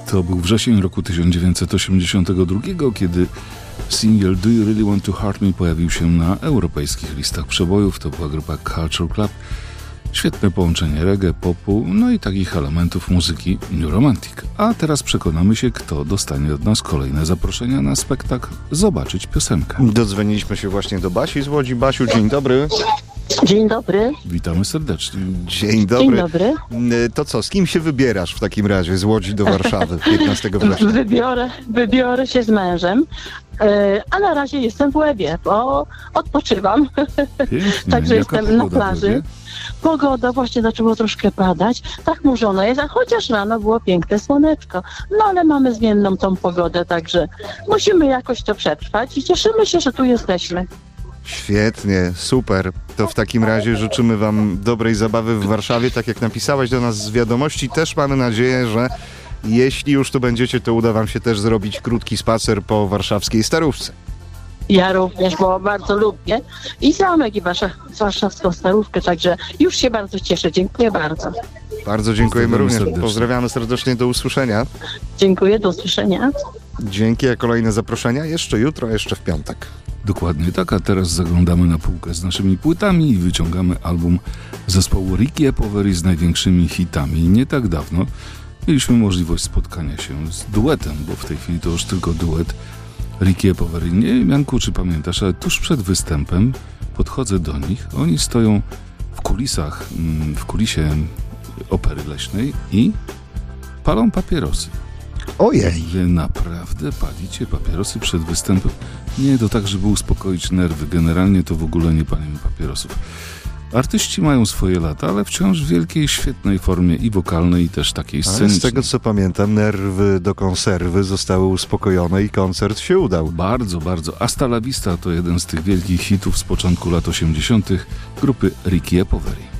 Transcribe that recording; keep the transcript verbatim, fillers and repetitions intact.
To był wrzesień roku tysiąc dziewięćset osiemdziesiątego drugiego, kiedy singiel Do You Really Want To Hurt Me pojawił się na europejskich listach przebojów. To była grupa Culture Club. Świetne połączenie reggae, popu, no i takich elementów muzyki New Romantic. A teraz przekonamy się, kto dostanie od nas kolejne zaproszenia na spektakl Zobaczyć piosenkę. Dodzwoniliśmy się właśnie do Basi z Łodzi. Basiu, dzień dobry. Dzień dobry. Witamy serdecznie. Dzień dobry. Dzień dobry. To co, z kim się wybierasz w takim razie z Łodzi do Warszawy piętnastego września? Wybiorę, wybiorę się z mężem, yy, a na razie jestem w Łebie, bo odpoczywam. Pięknie. Także Jaka jestem na pogoda w plaży. Łebie? Pogoda właśnie zaczęło troszkę padać, tak chmurzono jest, a chociaż rano było piękne słoneczko. No ale mamy zmienną tą pogodę, także musimy jakoś to przetrwać i cieszymy się, że tu jesteśmy. Świetnie, super. To w takim razie życzymy wam dobrej zabawy w Warszawie. Tak jak napisałaś do nas z wiadomości, też mamy nadzieję, że jeśli już tu będziecie, to uda wam się też zrobić krótki spacer po warszawskiej Starówce. Ja również, bo bardzo lubię i zamek i wasza, warszawską Starówkę, także już się bardzo cieszę. Dziękuję bardzo. Bardzo dziękujemy Pozdrawiamy również. serdecznie. Pozdrawiamy serdecznie, do usłyszenia. Dziękuję, do usłyszenia. Dzięki, a kolejne zaproszenia jeszcze jutro, jeszcze w piątek. Dokładnie tak, a teraz zaglądamy na półkę z naszymi płytami i wyciągamy album zespołu Ricky Poveri z największymi hitami. Nie tak dawno mieliśmy możliwość spotkania się z duetem, bo w tej chwili to już tylko duet Ricky Poveri. Nie wiem, Janku, czy pamiętasz, ale tuż przed występem podchodzę do nich. Oni stoją w kulisach, w kulisie Opery Leśnej i palą papierosy. Ojej! Wy naprawdę palicie papierosy przed występem? Nie, to tak, żeby uspokoić nerwy. Generalnie to w ogóle nie palimy papierosów. Artyści mają swoje lata, ale wciąż w wielkiej, świetnej formie i wokalnej, i też takiej Ale scenicznej. z tego co pamiętam, nerwy do konserwy zostały uspokojone i koncert się udał. Bardzo, bardzo. Hasta la vista to jeden z tych wielkich hitów z początku lat osiemdziesiątych grupy Ricky Poveri.